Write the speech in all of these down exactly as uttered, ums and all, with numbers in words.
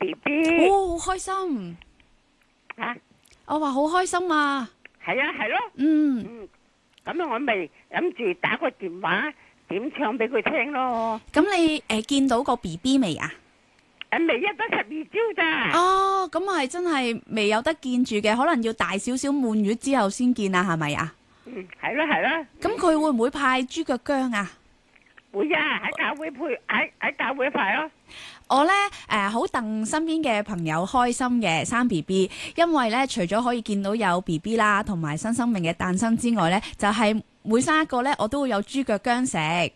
B B。 哦，好開心吓， 我話好開心啊！ 係啊，係咯。 嗯， 嗯，咁樣我咪諗住打個電話點唱俾佢聽咯。 咁你誒見到個 B B 未啊？ 誒，未一得十二朝咋？ 哦，咁係真係未有得見住嘅，可能要大少少滿月之後先見啊，係咪啊？ 嗯，係咯係咯。 咁佢會唔會派豬腳薑啊？ 會啊，喺教會配喺喺教會派咯。 我咧誒好戥身邊嘅朋友開心嘅生 B B，因為咧除咗可以見到有 B B 啦，同埋新生命嘅誕生之外咧，就係、是、每生一個咧，我都會有豬腳薑食，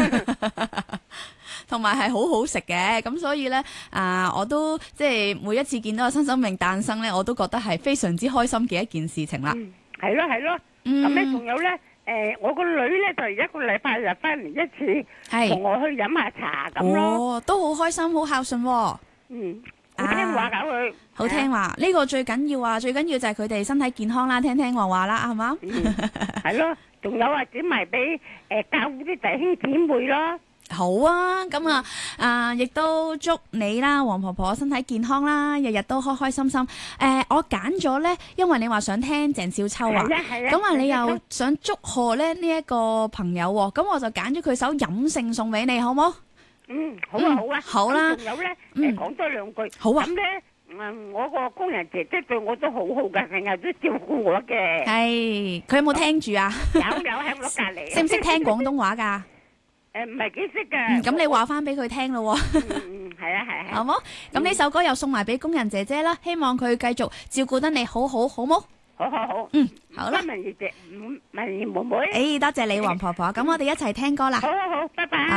同埋係好好食嘅。咁所以咧啊、呃，我都即係每一次見到個新生命誕生咧，我都覺得係非常之開心嘅一件事情啦。 嗯，係咯係咯。 嗯， 咁咧仲有咧。誒、呃，我個女咧就一個禮拜日翻嚟一次，同我去飲下茶咁咯。 哦，都好開心，好孝順喎。 嗯，好聽話搞佢， 啊，好聽話。呢、這個最緊要啊，最緊要就係佢哋身體健康啦，聽聽話話啦，係嘛？ 係咯，仲有啊，整埋俾誒教會啲弟兄姊妹咯。 好啊，咁啊，啊，亦都祝你啦，黃婆婆身體健康啦，日日都開開心心。誒、呃，我揀咗呢，因為你話想聽鄭少秋啊，咁啊，你又想祝賀咧呢一個朋友喎，咁我就揀咗佢首飲勝送俾你，好冇？ 嗯，好啊，好啊， 好啦。 仲有咧，誒，講多兩句。 好啊。 咁咧，嗯，我個工人姐姐對我都好好噶，成日都照顧我嘅。 係，佢有冇聽住啊？ 有有喺我隔籬。 識唔識聽廣東話噶？ 誒，唔係幾識噶。 嗯，咁你話翻俾佢聽咯。 嗯嗯，係啊係啊。 好冇？咁呢首歌又送埋俾工人姐姐啦，希望佢繼續照顧得你好好，好冇？ 好好好。 嗯，好啦。 文儀姐，文儀妹妹。 誒，多謝你黃婆婆，咁我哋一齊聽歌啦。 好好好，拜拜。